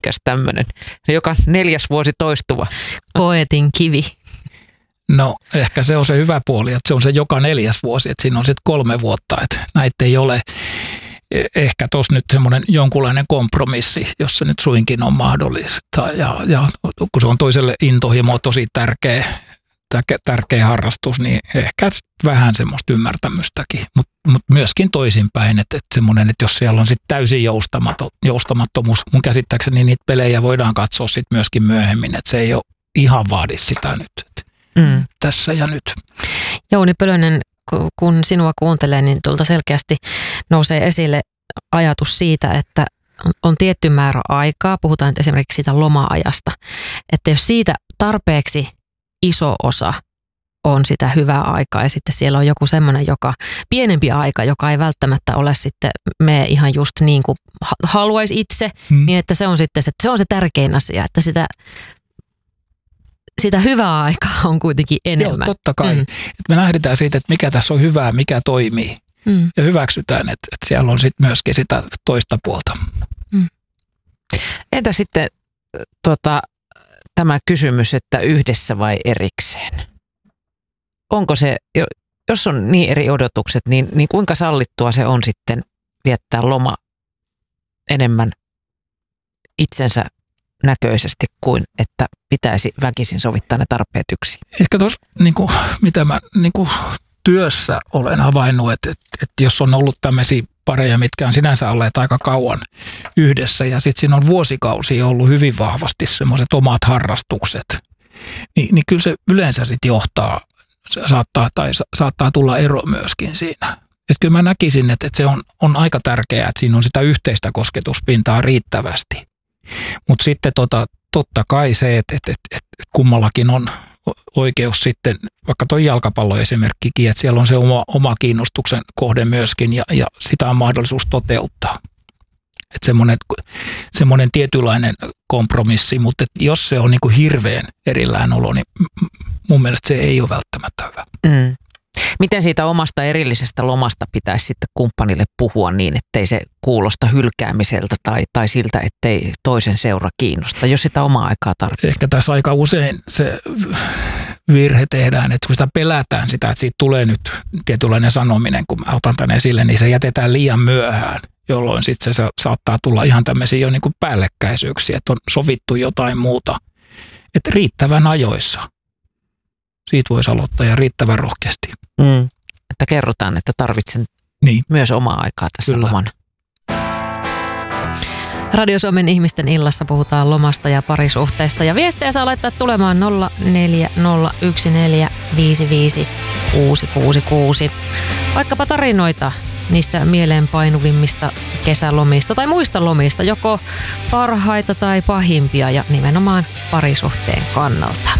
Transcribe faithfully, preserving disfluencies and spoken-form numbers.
tykkäsi tämmöinen. Joka neljäs vuosi toistuva. Poetin kivi. No ehkä se on se hyvä puoli, että se on se joka neljäs vuosi, että siinä on sitten kolme vuotta, että näitä ei ole. Ehkä tuossa nyt semmoinen jonkunlainen kompromissi, jos se nyt suinkin on mahdollista. Ja, ja kun se on toiselle intohimo tosi tärkeä, tärkeä harrastus, niin ehkä vähän semmoista ymmärtämystäkin. Mutta mut myöskin toisinpäin, että, että semmoinen, että jos siellä on sitten täysin joustamaton, joustamattomuus, mun käsittääkseni niin niitä pelejä voidaan katsoa sitten myöskin myöhemmin, että se ei ole ihan vaadi sitä nyt mm. tässä ja nyt. Jouni Pölönen, kun sinua kuuntelee, niin tuolta selkeästi nousee esille ajatus siitä, että on tietty määrä aikaa, puhutaan nyt esimerkiksi siitä loma-ajasta, että jos siitä tarpeeksi iso osa on sitä hyvää aikaa ja sitten siellä on joku semmoinen, joka pienempi aika, joka ei välttämättä ole sitten mene ihan just niin kuin haluaisi itse, hmm. niin että se on sitten se, se, on se tärkein asia, että sitä sitä hyvää aikaa on kuitenkin enemmän. Joo, totta kai. Mm. Että me lähdetään siitä, että mikä tässä on hyvää, mikä toimii. Mm. Ja hyväksytään, että, että siellä on sitten myöskin sitä toista puolta. Mm. Entä sitten tuota, tämä kysymys, että yhdessä vai erikseen? Onko se, jos on niin eri odotukset, niin, niin kuinka sallittua se on sitten viettää loma enemmän itsensä näköisesti kuin että pitäisi väkisin sovittaa ne tarpeet yksin? Ehkä tuossa, niin kuin, mitä mä niin kuin työssä olen havainnut, että, että, että jos on ollut tämmöisiä pareja, mitkä on sinänsä olleet aika kauan yhdessä ja sitten siinä on vuosikausia ollut hyvin vahvasti semmoiset omat harrastukset, niin, niin kyllä se yleensä sitten johtaa, saattaa, tai sa, saattaa tulla ero myöskin siinä. Että kyllä mä näkisin, että, että se on, on aika tärkeää, että siinä on sitä yhteistä kosketuspintaa riittävästi. Mutta sitten tota, totta kai se, että, että, että, että kummallakin on oikeus sitten, vaikka tuo jalkapalloesimerkkikin, että siellä on se oma, oma kiinnostuksen kohde myöskin ja, ja sitä on mahdollisuus toteuttaa. Että semmoinen, semmoinen tietynlainen kompromissi, mutta jos se on niin kuin hirveän erillään olo, niin mun mielestä se ei ole välttämättä hyvä. Mm. Miten siitä omasta erillisestä lomasta pitäisi sitten kumppanille puhua niin, ettei se kuulosta hylkäämiseltä tai, tai siltä, ettei toisen seura kiinnosta, jos sitä omaa aikaa tarvitsee? Ehkä tässä aika usein se virhe tehdään, että kun sitä pelätään sitä, että siitä tulee nyt tietynlainen sanominen, kun mä otan tänne esille, niin se jätetään liian myöhään, jolloin sitten se saattaa tulla ihan tämmöisiä jo niin kuin päällekkäisyyksiä, että on sovittu jotain muuta. Että riittävän ajoissa. Siitä voisi aloittaa ja riittävän rohkeasti. Mm, että kerrotaan, että tarvitsen niin. myös omaa aikaa tässä Kyllä. lomana. Radio Suomen ihmisten illassa puhutaan lomasta ja parisuhteista. Ja viestejä saa laittaa tulemaan nolla neljä nolla yksi neljä viisi viisi kuusi kuusi kuusi. Vaikkapa tarinoita niistä mieleenpainuvimmista kesälomista tai muista lomista, joko parhaita tai pahimpia ja nimenomaan parisuhteen kannalta.